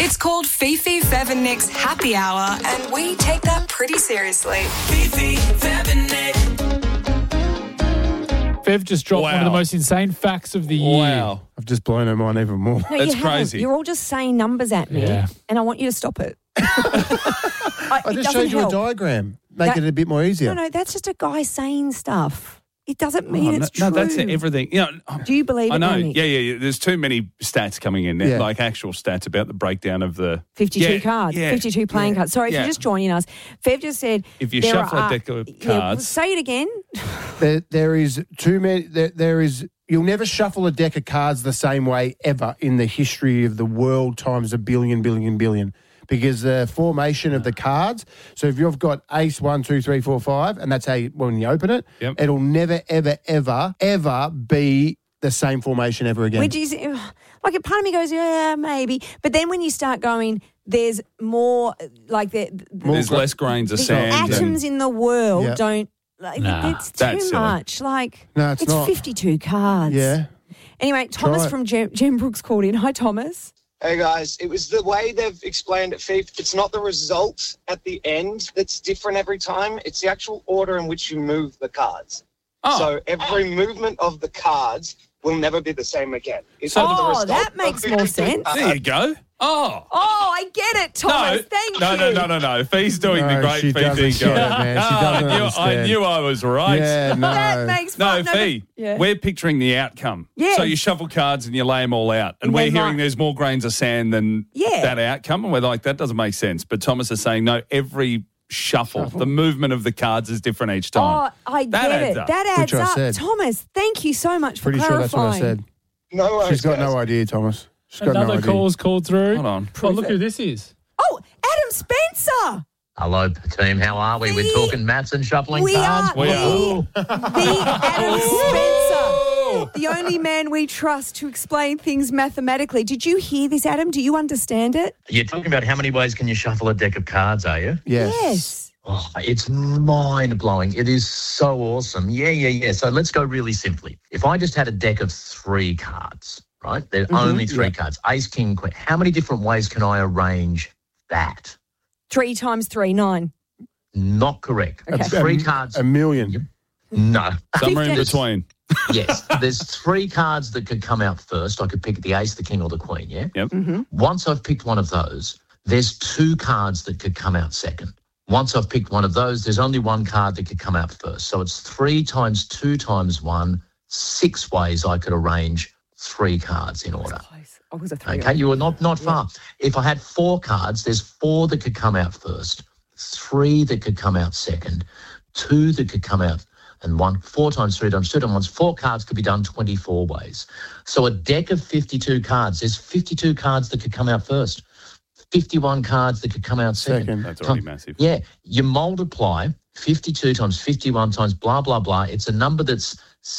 It's called Fifi, Fev and Nick's Happy Hour, and we take that pretty seriously. Fifi, Fev and Nick. Fev just dropped one of the most insane facts of the year. Wow. I've just blown her mind even more. No, That's you haven't. crazy. You're all just saying numbers at me, and I want you to stop it. I just showed you a diagram. Make it a bit more easier. No, that's just a guy saying stuff. It doesn't mean it's no, true. that's everything. You know, Do you believe I it, know. Danny? Yeah. There's too many stats coming in, like actual stats about the breakdown of the 52 cards, 52 playing cards. Sorry, if you're just joining us. Fev just said... If you shuffle a deck of cards... say it again. There is too many... There is... You'll never shuffle a deck of cards the same way ever in the history of the world times a billion. Because the formation of the cards, so if you've got ace 1, 2, 3, 4, 5, and that's how when you open it, it'll never, ever be the same formation ever again. Which is, like, a part of me goes, yeah, maybe. But then when you start going, there's more, like, there's less grains of sand. Atoms in the world don't, like, it's too much. Like, no, it's not. 52 cards. Yeah. Anyway, Thomas from Jem Brooks called in. Hi, Thomas. Hey guys, it was the way they've explained it, Fifi. It's not the result at the end that's different every time. It's the actual order in which you move the cards. So every movement of the cards will never be the same again. That makes more sense. There you go. Oh, I get it, Thomas. Thank you. No. Fee's doing the great she Fee doesn't thing. get it, man. She doesn't understand. I knew I was right. Yeah, no. That makes fun. No, Fee, we're picturing the outcome. Yes. So you shuffle cards and you lay them all out. And we're hearing there's more grains of sand than that outcome. And we're like, that doesn't make sense. But Thomas is saying, no, every shuffle, the movement of the cards is different each time. Oh, I get it. That adds up. Thomas, thank you so much for Pretty clarifying. sure that's what I said. No worries, She's got guys. no idea, Thomas. She's got Another no idea. call's called through. Hold on. Oh, look who this is. Oh, Adam Spencer. Hello, team. How are we? We're talking maths and shuffling We cards. are the Adam Spencer, the only man we trust to explain things mathematically. Did you hear this, Adam? Do you understand it? You're talking about how many ways can you shuffle a deck of cards, are you? Yes. Oh, it's mind-blowing. It is so awesome. Yeah. So let's go really simply. If I just had a deck of 3 cards, right? There are only 3 cards. Ace, king, queen. How many different ways can I arrange that? 3 times 3, 9. Not correct. Okay. 3 cards. A million. No. Somewhere in between. Yes. There's 3 cards that could come out first. I could pick the ace, the king, or the queen, yeah? Yep. Once I've picked one of those, there's 2 cards that could come out second. Once I've picked one of those, there's only 1 card that could come out first. So it's 3 times 2 times 1, 6 ways I could arrange 3 cards in order. I was a 3. Okay, you were not far. If I had 4 cards, there's 4 that could come out first, 3 that could come out second, 2 that could come out, and 1. 4 times 3 times 2 times 1. 4 cards could be done 24 ways. So a deck of 52 cards, there's 52 cards that could come out first. 51 cards that could come out second. That's already massive. Yeah. You multiply 52 times 51 times blah, blah, blah. It's a number that's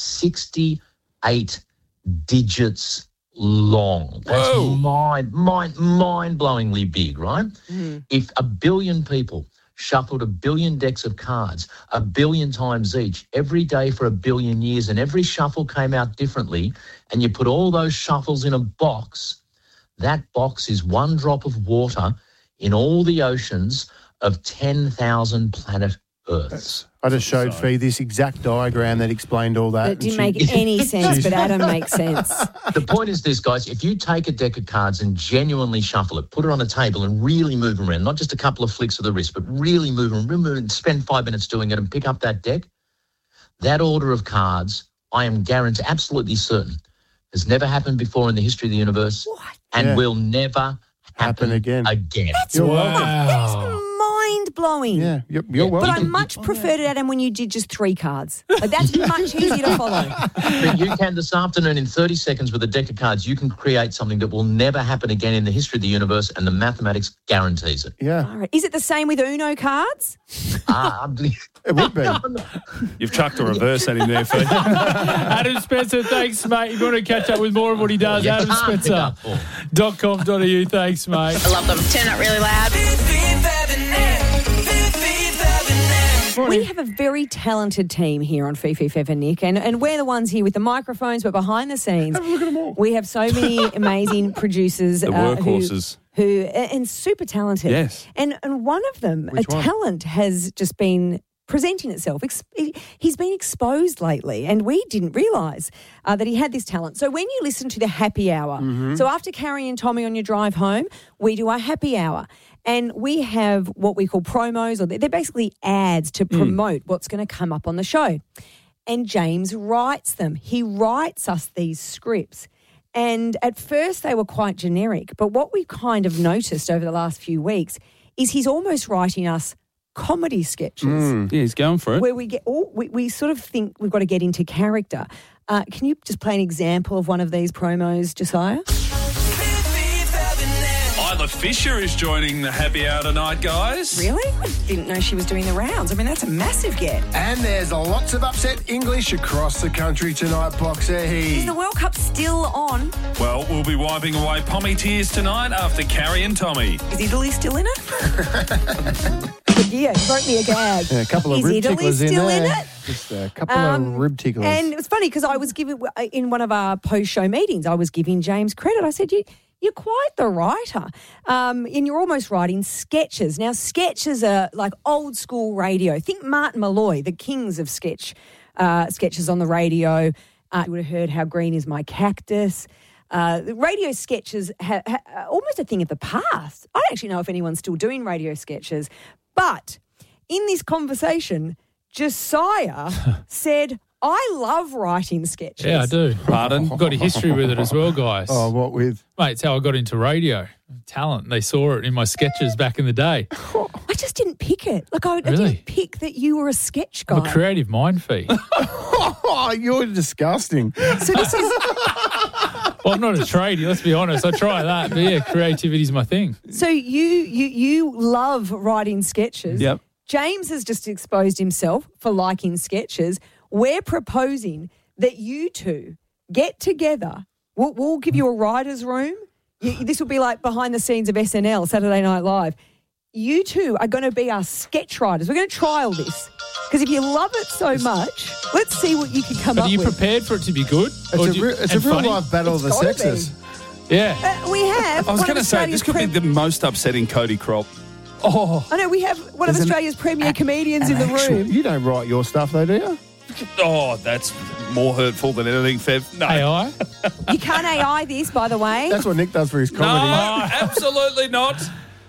68 digits long. That's mind-blowingly big, right? If 1 billion people shuffled 1 billion decks of cards 1 billion times each, every day for 1 billion years, and every shuffle came out differently, and you put all those shuffles in a box, that box is 1 drop of water in all the oceans of 10,000 planet Earths. I just showed Fee this exact diagram that explained all that. It didn't make any sense, but Adam makes sense. The point is this, guys. If you take a deck of cards and genuinely shuffle it, put it on a table and really move them around, not just a couple of flicks of the wrist, but really move them, and spend 5 minutes doing it and pick up that deck, that order of cards, I am guaranteed, absolutely certain, has never happened before in the history of the universe. What? And will never happen again. That's mind-blowing. Yeah, you're welcome. But I much preferred it, Adam, when you did just 3 cards. Like, that's much easier to follow. But you can this afternoon, in 30 seconds with a deck of cards, you can create something that will never happen again in the history of the universe, and the mathematics guarantees it. Yeah. All right. Is it the same with Uno cards? It would be. You've chucked a reverse at him there, Fee. Adam Spencer, thanks, mate. If you want to catch up with more of what he does, AdamSpencer.com.au. Thanks, mate. I love them. Turn up really loud. We have a very talented team here on Fifi, Fev and Nick, and we're the ones here with the microphones, but behind the scenes, Have a look at them all. we have so many amazing producers The workhorses. and super talented. Yes. And one of them, Which one? talent has just been presenting itself. He's been exposed lately, and we didn't realise that he had this talent. So when you listen to the happy hour, so after Carrie and Tommy on your drive home, we do our happy hour. And we have what we call promos, or they're basically ads to promote what's going to come up on the show. And James writes them. He writes us these scripts. And at first they were quite generic, but what we've kind of noticed over the last few weeks is he's almost writing us comedy sketches. Yeah, he's going for it. Where we sort of think we've got to get into character. Can you just play an example of one of these promos, Josiah? Isla Fisher is joining the happy hour tonight, guys. Really? I didn't know she was doing the rounds. I mean, that's a massive get. And there's lots of upset English across the country tonight, Boxer. Is the World Cup still on? Well, we'll be wiping away Pommy tears tonight after Carrie and Tommy. Is Italy still in it? Yeah, wrote me a gag. Yeah, a couple of Is rib Italy ticklers in still there. in it? Just a couple of rib ticklers. And it was funny because I was giving, in one of our post-show meetings, I was giving James credit. I said, you're quite the writer, and you're almost writing sketches. Now, sketches are like old school radio. Think Martin Malloy, the kings of sketches on the radio. You would have heard How Green Is My Cactus. The radio sketches are almost a thing of the past. I don't actually know if anyone's still doing radio sketches, but in this conversation, Josiah said, I love writing sketches. Yeah, I do. Pardon? I've got a history with it as well, guys. Oh, what with? Mate, it's how I got into radio. Talent. They saw it in my sketches back in the day. I just didn't pick it. Like, I Really? didn't pick that you were a sketch guy. I'm a creative mind feed. Oh, you're disgusting. So this is... Well, I'm not a tradie, let's be honest. I try that. But yeah, creativity's my thing. So you love writing sketches. Yep. James has just exposed himself for liking sketches. We're proposing that you two get together. We'll give you a writer's room. This will be like behind the scenes of SNL, Saturday Night Live. You two are going to be our sketch writers. We're going to trial this. Because if you love it so much, let's see what you can come But up are you with. prepared for it to be good? It's a real funny? life battle of the It's gotta sexes. Yeah. We have. I was one of going to say, Australia's this could be the most upsetting Cody Crop. Oh, I know we have one of There's an- Australia's premier comedians in the room. You don't write your stuff, though, do you? Oh, that's more hurtful than anything, Fev. No. AI? You can't AI this, by the way. That's what Nick does for his No, comedy. absolutely not.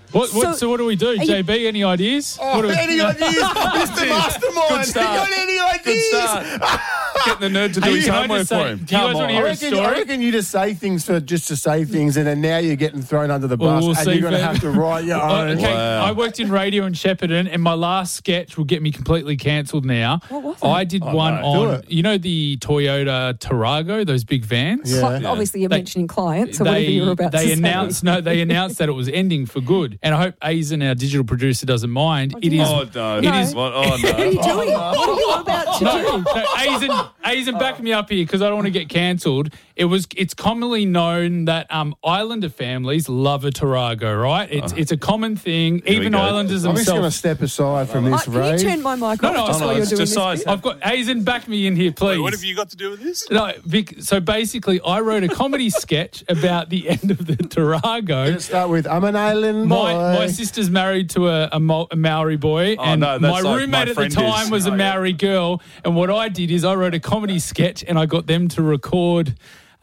So what do we do? JB, any ideas? What do we- Any ideas? Mr. Mastermind. Good start. You got any ideas? Good start. Getting the nerd to do his Can I homework just say- for him. do you guys Come wanna on. hear I a reckon, story? I reckon you just say things for just to say things, and then now you're getting thrown under the bus, we'll and see, you're going to Fev. have to write your own. Okay, Wow. I worked in radio in Shepparton, and my last sketch will get me completely cancelled now. What was it? I did one no. Do on, it. you know, the Toyota Tarago, those big vans? Yeah. Obviously, you're They- mentioning clients, so whatever you're about to say. They announced that it was ending for good, and I hope Aizen, our digital producer, doesn't mind. It is. Oh, no. It is. What? Oh, What are you no. doing? What are you about to do? No, Aizen, back me up here because I don't want to get cancelled. It's commonly known that Islander families love a Tarago, right? It's a common thing. we Even go. Islanders I'm just going to themselves. step aside from this, Can you Ray. turn my mic No, off no, just no, while you're it's doing just this? size. I've got Aizen, back me in here, please. What have you got to do with this? No, Vic, so basically, I wrote a comedy sketch about the end of the Tarago. Let's start with I'm an island boy. My sister's married to a Maori boy, Oh, and no, that's my like roommate my at the friend time is. was a Oh, yeah. Maori girl. And what I did is I wrote a comedy sketch, and I got them to record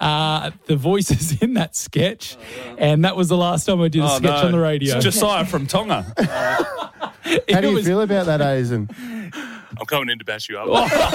the voices in that sketch, and that was the last time I did a Oh, sketch no. on the radio. It's Josiah from Tonga. How do you feel about that, Aizen? I'm coming in to bash you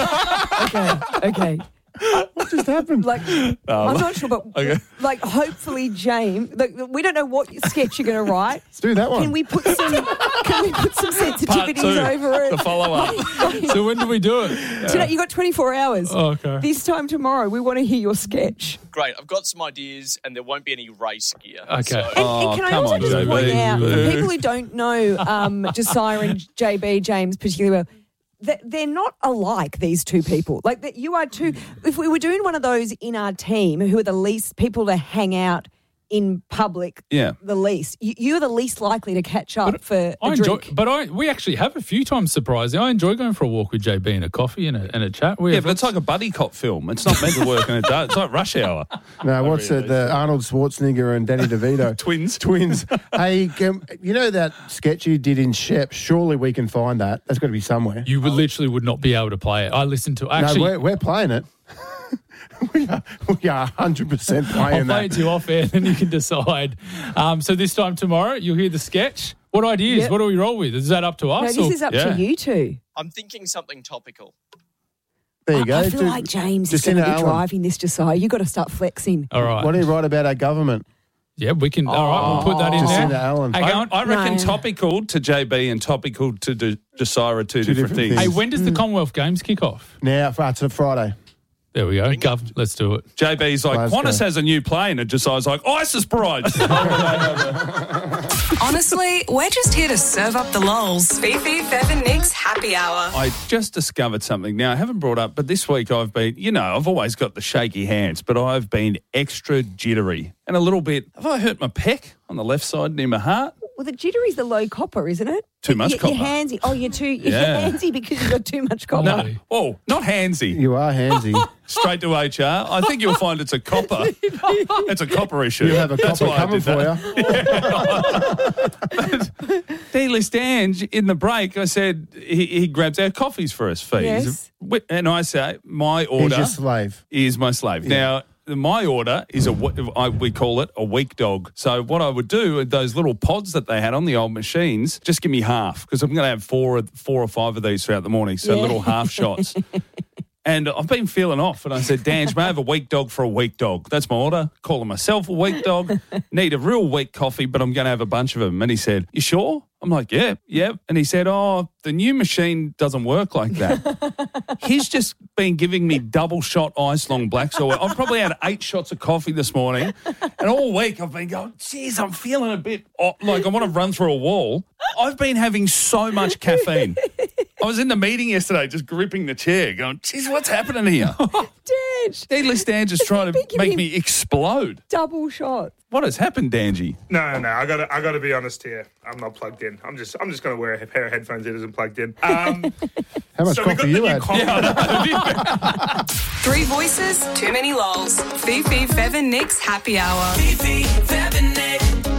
up. Okay. What just happened? Like, I'm not sure, but Okay. like, hopefully, James. Like, we don't know what sketch you're going to write. Let's do that one. Can we put some Part sensitivities 2, over it? the follow-up. So when do we do it? Today, you got 24 hours. Oh, okay. This time tomorrow, we want to hear your sketch. Great, I've got some ideas, and there won't be any race gear. Okay. So, And can I come also on, just JB. point out, for Boo. people who don't know Josiah and JB, James particularly well, that they're not alike, these two people. Like, that you are two, if we were doing one of those in our team, who are the least people to hang out in public the least. You're the least likely to catch up for a drink. We actually have a few times, surprisingly. I enjoy going for a walk with JB and a coffee and a chat. But it's like a buddy cop film. It's not meant to work in a day. It's like Rush Hour. No, what's it? The Arnold Schwarzenegger and Danny DeVito. Twins. Hey, you know that sketch you did in Shep? Surely we can find that. That's got to be somewhere. You literally would not be able to play it. I listened to No, we're playing it. We are 100% playing I'll play it to you off air, then you can decide. So this time tomorrow, you'll hear the sketch. What ideas? What do we roll with? Is that up to us? No, this is up to you two. I'm thinking something topical. There you go. I feel like James is going to be driving this, Josiah. You've got to start flexing. All right. What do you write about our government? Yeah, we can. All right, we'll put that in Jacinda there. Allen. Hey, I reckon topical to JB and topical to Josiah are two different things. Hey, when does the Commonwealth Games kick off? Now, it's a Friday. There we go. Gov, let's do it. JB's like, Qantas has a new plane, and Josiah's like, ISIS parade. Honestly, we're just here to serve up the lols. Fifi, Fev and Nick's happy hour. I just discovered something. Now, I haven't brought up, but this week I've been, I've always got the shaky hands, but I've been extra jittery and a little bit. Have I hurt my pec on the left side near my heart? Well, the jittery's the low copper, isn't it? Too much copper. You're handsy. Oh, you're handsy because you've got too much copper. No. Oh, not handsy. You are handsy. Straight to HR. I think you'll find it's a copper. It's a copper issue. You have a copper coming for you. Needless to Ange, in the break, I said he grabs our coffees for us, Fee. Yes. And I say, my order He's your slave. is my slave. Now, my order is we call it a weak dog. So what I would do, those little pods that they had on the old machines, just give me half because I'm going to have four or five of these throughout the morning. So little half shots. And I've been feeling off, and I said, Dange, may I have a weak dog for a weak dog? That's my order. Calling myself a weak dog. Need a real weak coffee, but I'm going to have a bunch of them. And he said, you sure? I'm like, yeah. And he said, the new machine doesn't work like that. He's just been giving me double shot ice long black. So I've probably had 8 shots of coffee this morning. And all week I've been going, geez, I'm feeling a bit like I want to run through a wall. I've been having so much caffeine. I was in the meeting yesterday just gripping the chair going, geez, what's happening here? Dange. Needless Dange is trying to make me explode. Double shots. What has happened, Dangy? No. I gotta be honest here. I'm not plugged in. I'm just gonna wear a pair of headphones that isn't plugged in. How much coffee you had? 3 voices, too many lols. Fifi, Fev and Nick's happy hour. Fifi, Fev and Nick.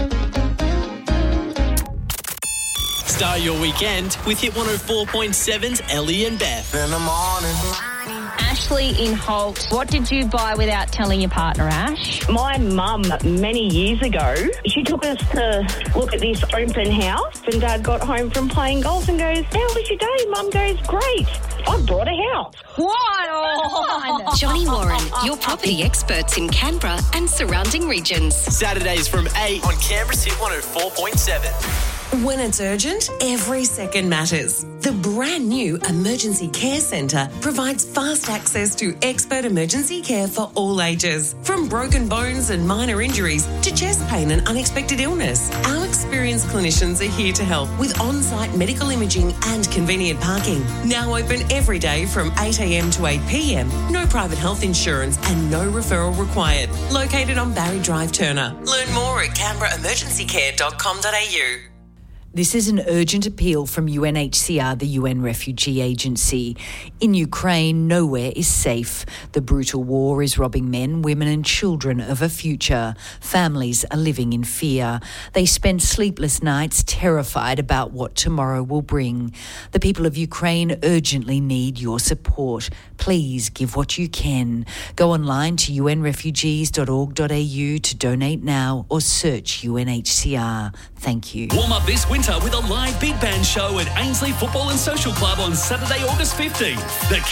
Start your weekend with Hit 104.7's Ellie and Beth. In the morning. Ashley in Holt, what did you buy without telling your partner, Ash? My mum, many years ago, she took us to look at this open house, and Dad got home from playing golf and goes, how was your day? Mum goes, great. I bought a house. What on? Johnny Warren, your property experts in Canberra and surrounding regions. Saturdays from 8 on Canberra's Hit 104.7. When it's urgent, every second matters. The brand new Emergency Care Centre provides fast access to expert emergency care for all ages. From broken bones and minor injuries to chest pain and unexpected illness, our experienced clinicians are here to help with on-site medical imaging and convenient parking. Now open every day from 8 a.m. to 8 p.m. No private health insurance and no referral required. Located on Barry Drive, Turner. Learn more at canberraemergencycare.com.au. This is an urgent appeal from UNHCR, the UN Refugee Agency. In Ukraine, nowhere is safe. The brutal war is robbing men, women and children of a future. Families are living in fear. They spend sleepless nights terrified about what tomorrow will bring. The people of Ukraine urgently need your support. Please give what you can. Go online to unrefugees.org.au to donate now or search UNHCR. Thank you. Warm up this winter with a live big band show at Ainsley Football and Social Club on Saturday, August 15th. The